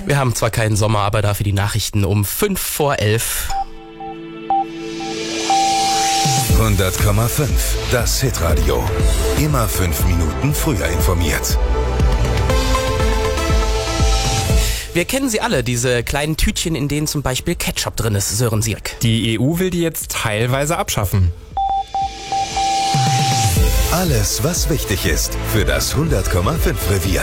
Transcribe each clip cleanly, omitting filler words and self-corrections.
Wir haben zwar keinen Sommer, aber dafür die Nachrichten um 11:05. 100,5. Das Hitradio. Immer 5 Minuten früher informiert. Wir kennen sie alle, diese kleinen Tütchen, in denen zum Beispiel Ketchup drin ist, Sören Sierk. Die EU will die jetzt teilweise abschaffen. Alles, was wichtig ist für das 100,5 Revier.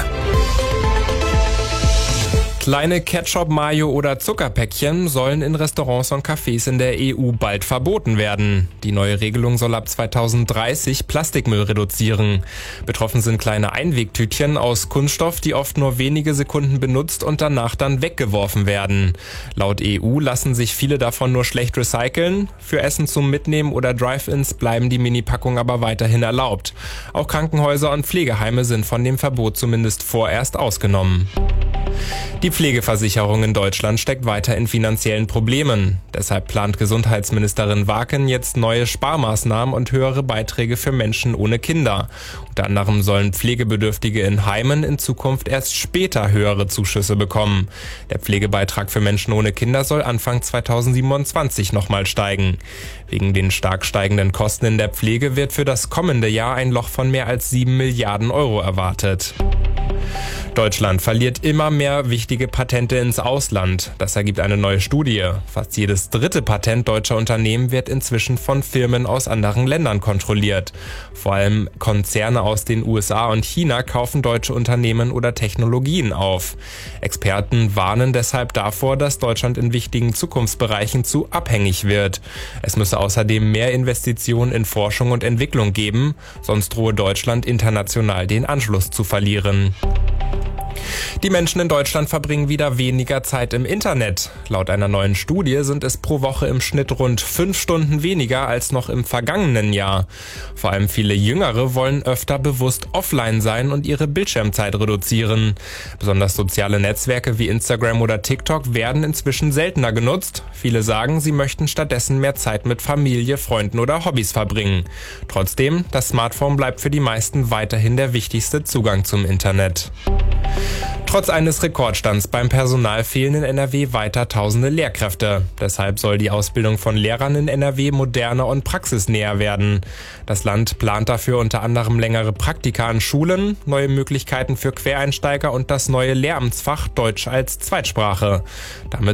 Kleine Ketchup, Mayo oder Zuckerpäckchen sollen in Restaurants und Cafés in der EU bald verboten werden. Die neue Regelung soll ab 2030 Plastikmüll reduzieren. Betroffen sind kleine Einwegtütchen aus Kunststoff, die oft nur wenige Sekunden benutzt und danach dann weggeworfen werden. Laut EU lassen sich viele davon nur schlecht recyceln. Für Essen zum Mitnehmen oder Drive-ins bleiben die Minipackungen aber weiterhin erlaubt. Auch Krankenhäuser und Pflegeheime sind von dem Verbot zumindest vorerst ausgenommen. Die Pflegeversicherung in Deutschland steckt weiter in finanziellen Problemen. Deshalb plant Gesundheitsministerin Waken jetzt neue Sparmaßnahmen und höhere Beiträge für Menschen ohne Kinder. Unter anderem sollen Pflegebedürftige in Heimen in Zukunft erst später höhere Zuschüsse bekommen. Der Pflegebeitrag für Menschen ohne Kinder soll Anfang 2027 nochmal steigen. Wegen den stark steigenden Kosten in der Pflege wird für das kommende Jahr ein Loch von mehr als 7 Milliarden Euro erwartet. Deutschland verliert immer mehr wichtige Patente ins Ausland. Das ergibt eine neue Studie. Fast jedes dritte Patent deutscher Unternehmen wird inzwischen von Firmen aus anderen Ländern kontrolliert. Vor allem Konzerne aus den USA und China kaufen deutsche Unternehmen oder Technologien auf. Experten warnen deshalb davor, dass Deutschland in wichtigen Zukunftsbereichen zu abhängig wird. Es müsse außerdem mehr Investitionen in Forschung und Entwicklung geben, sonst drohe Deutschland international den Anschluss zu verlieren. Die Menschen in Deutschland verbringen wieder weniger Zeit im Internet. Laut einer neuen Studie sind es pro Woche im Schnitt rund 5 Stunden weniger als noch im vergangenen Jahr. Vor allem viele Jüngere wollen öfter bewusst offline sein und ihre Bildschirmzeit reduzieren. Besonders soziale Netzwerke wie Instagram oder TikTok werden inzwischen seltener genutzt. Viele sagen, sie möchten stattdessen mehr Zeit mit Familie, Freunden oder Hobbys verbringen. Trotzdem, das Smartphone bleibt für die meisten weiterhin der wichtigste Zugang zum Internet. Trotz eines Rekordstands beim Personal fehlen in NRW weiter tausende Lehrkräfte. Deshalb soll die Ausbildung von Lehrern in NRW moderner und praxisnäher werden. Das Land plant dafür unter anderem längere Praktika an Schulen, neue Möglichkeiten für Quereinsteiger und das neue Lehramtsfach Deutsch als Zweitsprache. Damit